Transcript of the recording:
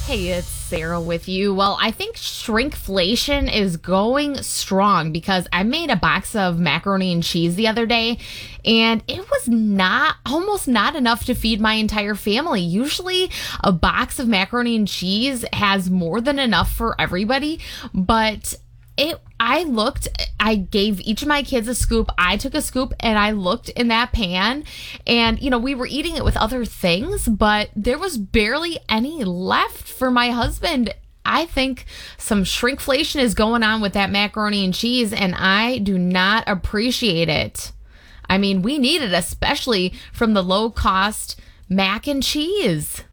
Hey, it's Sarah with you. Well, I think shrinkflation is going strong because I made a box of macaroni and cheese the other day, and it was not almost not enough to feed my entire family. Usually, a box of macaroni and cheese has more than enough for everybody, but I gave each of my kids a scoop. I took a scoop and I looked in that pan, and we were eating it with other things, but there was barely any left for my husband. I think some shrinkflation is going on with that macaroni and cheese, and I do not appreciate it. I mean, we need it, especially from the low cost mac and cheese.